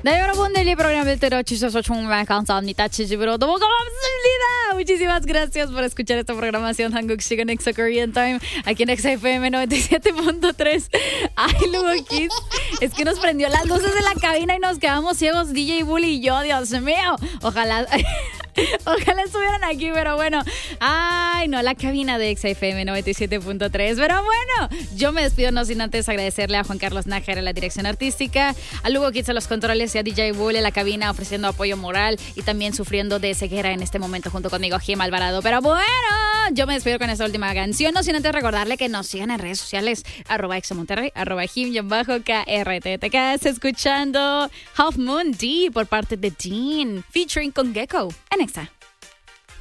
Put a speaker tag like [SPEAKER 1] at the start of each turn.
[SPEAKER 1] 네, 여러분 내일 program을 들어주셔서 정말 감사합니다. 집으로 너무 고맙습니다. Muchísimas gracias por escuchar esta programación Hanguk Shigan Exa Korean Time aquí en Exa FM 97.3. Ay, Lugo Kids, es que nos prendió las luces de la cabina y nos quedamos ciegos DJ Bully y yo, Dios mío. Ojalá estuvieran aquí, pero bueno. Ay, no, la cabina de Exa FM 97.3. Pero bueno, yo me despido no sin antes agradecerle a Juan Carlos Nájera en la dirección artística, a Lugo Kids a los controles y a DJ Bull en la cabina ofreciendo apoyo moral y también sufriendo de ceguera en este momento junto conmigo, Jim Alvarado. Pero bueno, yo me despido con esta última canción, no sin antes recordarle que nos sigan en redes sociales, @ExaMonterrey, @Jim_KRT. Te quedas escuchando Half Moon D por parte de Dean, featuring con Gecko en Exa.